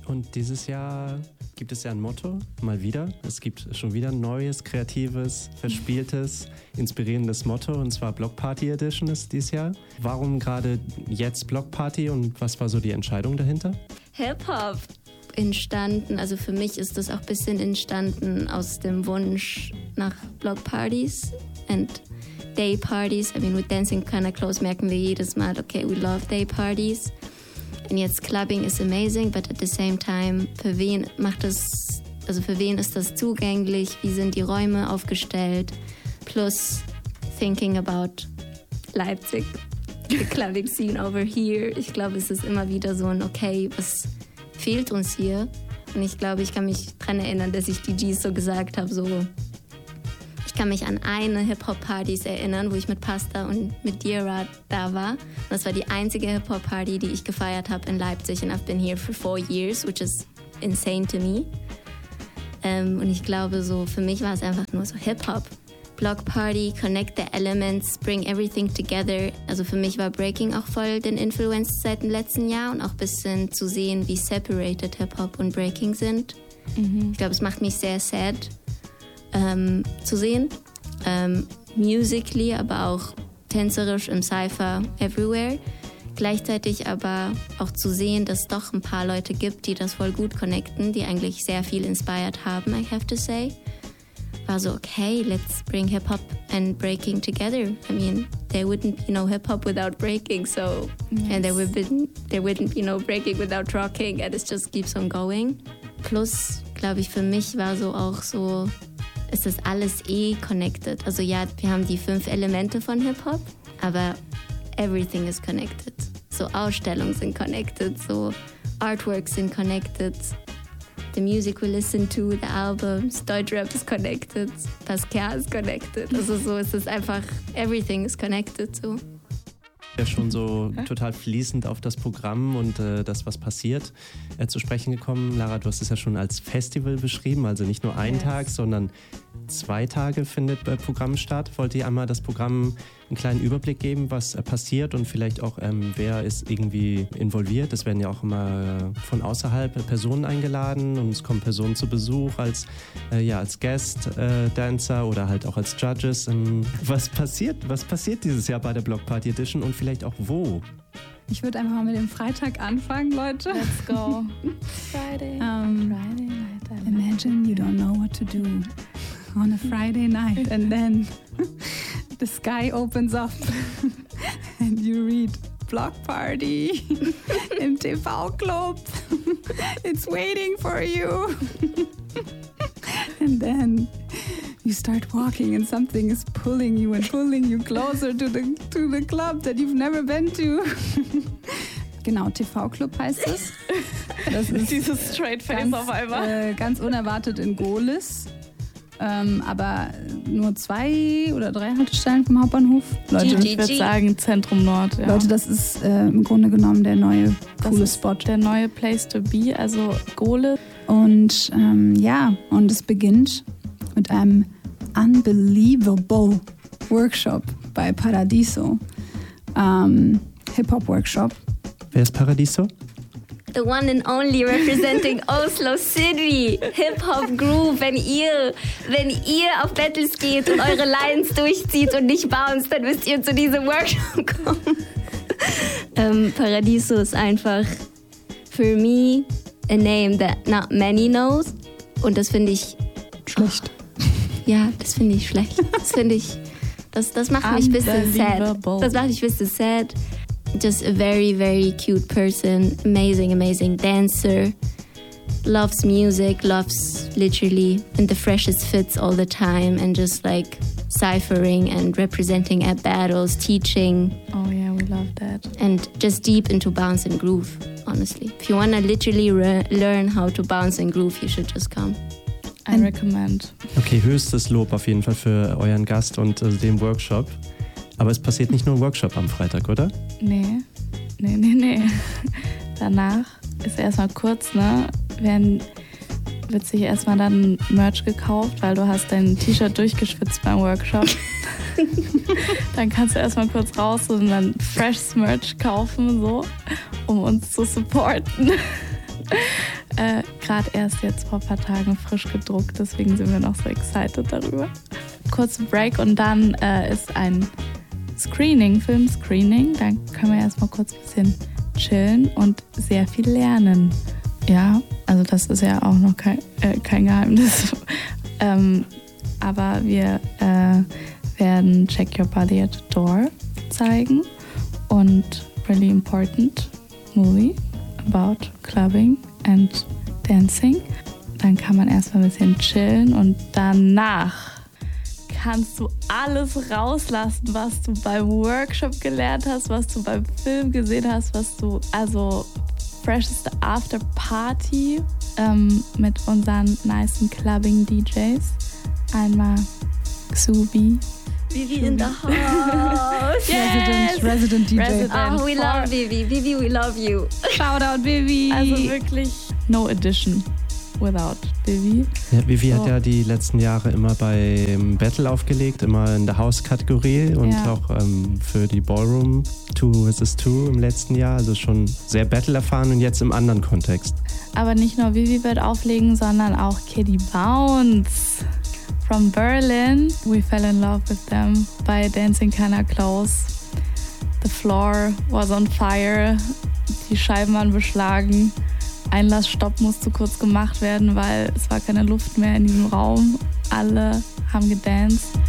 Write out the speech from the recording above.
Und dieses Jahr gibt es ja ein Motto, mal wieder. Es gibt schon wieder ein neues, kreatives, verspieltes, inspirierendes Motto, und zwar Block Party Edition ist dieses Jahr. Warum gerade jetzt Block Party und was war so die Entscheidung dahinter? Hip-Hop entstanden, also für mich ist das auch ein bisschen entstanden aus dem Wunsch nach Block Parties and Day Parties. I mean, with Dancing Kinda Close merken wir jedes Mal, okay, we love Day Parties. Und jetzt Clubbing is amazing, but at the same time, für wen ist das zugänglich? Wie sind die Räume aufgestellt? Plus thinking about Leipzig, the clubbing scene over here. Ich glaube, es ist immer wieder so ein, okay, was fehlt uns hier? Und ich glaube, ich kann mich daran erinnern, dass ich die Gs so gesagt habe, so, ich kann mich an eine Hip-Hop-Partys erinnern, wo ich mit Pasta und mit Dira da war. Und das war die einzige Hip-Hop-Party, die ich gefeiert habe in Leipzig. And I've been here for 4 years, which is insane to me. Und ich glaube, so für mich war es einfach nur so Hip-Hop. Block Party, connect the elements, bring everything together. Also für mich war Breaking auch voll den Influence seit dem letzten Jahr und auch ein bisschen zu sehen, wie separated Hip-Hop und Breaking sind. Ich glaube, es macht mich sehr sad zu sehen. Musically, aber auch tänzerisch im Cypher everywhere. Gleichzeitig aber auch zu sehen, dass es doch ein paar Leute gibt, die das voll gut connecten, die eigentlich sehr viel inspired haben, I have to say. War so, okay, let's bring Hip-Hop and Breaking together. I mean, there wouldn't be no Hip-Hop without Breaking, so, yes. And there wouldn't be no Breaking without Rocking, and it just keeps on going. Plus, glaube ich, für mich war so auch so, ist das alles connected. Also ja, wir haben die 5 Elemente von Hip-Hop, aber everything is connected. So Ausstellungen sind connected, so Artworks sind connected. The music we listen to, the albums, Deutschrap is connected, Pascal is connected. Also so ist es einfach, everything is connected. So. Ja, schon so total fließend auf das Programm und das, was passiert, zu sprechen gekommen. Lara, du hast es ja schon als Festival beschrieben, also nicht nur einen Tag, sondern 2 Tage findet Programm statt. Wollt ihr einmal das Programm einen kleinen Überblick geben, was passiert und vielleicht auch, wer ist irgendwie involviert? Es werden ja auch immer von außerhalb Personen eingeladen und es kommen Personen zu Besuch als Guest-Dancer oder halt auch als Judges. Was passiert dieses Jahr bei der Block Party Edition und vielleicht auch wo? Ich würde einfach mal mit dem Freitag anfangen, Leute. Let's go. Friday night. Imagine you don't know what to do on a Friday night and then the sky opens up and you read Block Party im TV-Club. It's waiting for you. And then you start walking and something is pulling you closer to the club that you've never been to. Genau, TV-Club heißt es. Das ist dieses Straight Face auf einmal. Ganz unerwartet in Gohlis. Aber nur 2 oder 3 Haltestellen vom Hauptbahnhof. Leute, ich würde sagen Zentrum Nord. Ja. Leute, das ist im Grunde genommen der neue coole Spot. Der neue Place to be, also Gohlis. Und und es beginnt mit einem unbelievable Workshop bei Paradiso. Hip-Hop-Workshop. Wer ist Paradiso? The one and only representing Oslo City. Hip-Hop Groove. Wenn ihr auf Battles geht und eure Lines durchzieht und nicht bounce, dann müsst ihr zu diesem Workshop kommen. Paradiso ist einfach, for me, a name that not many knows. Und das finde ich schlecht. Ja, das finde ich schlecht. Das macht mich ein bisschen sad. Das macht mich ein bisschen sad. Just a very, very cute person. Amazing dancer. Loves music, loves literally in the freshest fits all the time and just like ciphering and representing at battles, teaching. Oh yeah, we love that. And just deep into bounce and groove, honestly. If you want to literally learn how to bounce and groove, you should just come. I recommend. Okay, höchstes Lob auf jeden Fall für euren Gast und den Workshop. Aber es passiert nicht nur ein Workshop am Freitag, oder? Nee. Danach ist erstmal kurz, wird sich erstmal dann Merch gekauft, weil du hast dein T-Shirt durchgeschwitzt beim Workshop. Dann kannst du erstmal kurz raus und dann freshes Merch kaufen, so, um uns zu supporten. gerade erst jetzt vor ein paar Tagen frisch gedruckt, deswegen sind wir noch so excited darüber. Kurzen Break und dann ist ein Film-Screening. Dann können wir erstmal kurz ein bisschen chillen und sehr viel lernen. Ja, also das ist ja auch noch kein Geheimnis. Aber wir werden Check Your Body at the Door zeigen und Really Important Movie about clubbing and dancing. Dann kann man erstmal ein bisschen chillen und danach kannst du alles rauslassen, was du beim Workshop gelernt hast, was du beim Film gesehen hast, also fresheste After Party mit unseren nicen Clubbing DJs. Einmal Xubi. Vivi in the house. Yes! Resident DJ. Oh, we love Vivi. Vivi, we love you. Shout out Vivi. Also wirklich no edition without Vivi. Ja, Vivi hat ja die letzten Jahre immer beim Battle aufgelegt, immer in der House-Kategorie und auch für die Ballroom 2 vs. 2 im letzten Jahr. Also schon sehr Battle erfahren und jetzt im anderen Kontext. Aber nicht nur Vivi wird auflegen, sondern auch Kitty Bounce. From Berlin, we fell in love with them by Dancing Kinda Close. The floor was on fire, die Scheiben waren beschlagen. Einlassstopp musste kurz gemacht werden, weil es war keine Luft mehr in diesem Raum. Alle haben gedanced.